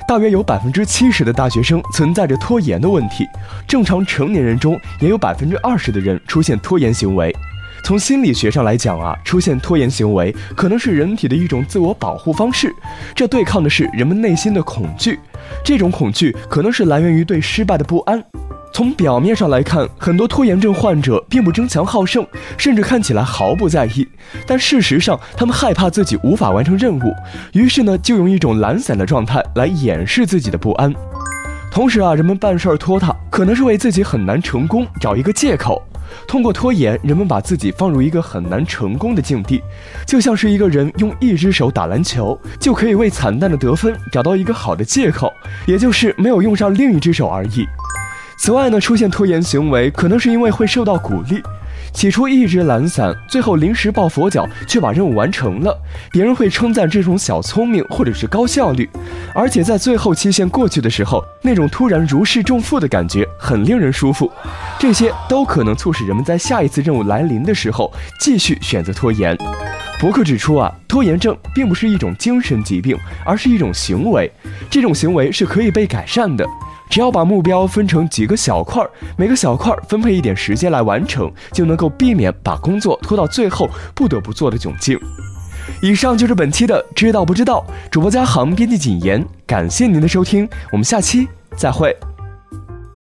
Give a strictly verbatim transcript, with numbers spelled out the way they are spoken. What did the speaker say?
大约有百分之七十的大学生存在着拖延的问题，正常成年人中也有百分之二十的人出现拖延行为。从心理学上来讲啊，出现拖延行为可能是人体的一种自我保护方式，这对抗的是人们内心的恐惧。这种恐惧可能是来源于对失败的不安。从表面上来看，很多拖延症患者并不争强好胜，甚至看起来毫不在意，但事实上他们害怕自己无法完成任务，于是呢就用一种懒散的状态来掩饰自己的不安。同时啊，人们办事儿拖沓，可能是为自己很难成功找一个借口。通过拖延，人们把自己放入一个很难成功的境地，就像是一个人用一只手打篮球，就可以为惨淡的得分找到一个好的借口，也就是没有用上另一只手而已。此外呢，出现拖延行为可能是因为会受到鼓励，起初一直懒散，最后临时抱佛脚却把任务完成了，别人会称赞这种小聪明或者是高效率，而且在最后期限过去的时候，那种突然如释重负的感觉很令人舒服。这些都可能促使人们在下一次任务来临的时候继续选择拖延。博客指出啊，拖延症并不是一种精神疾病，而是一种行为，这种行为是可以被改善的。只要把目标分成几个小块，每个小块分配一点时间来完成，就能够避免把工作拖到最后不得不做的窘境。以上就是本期的知道不知道，主播嘉航，编辑谨言，感谢您的收听，我们下期再会。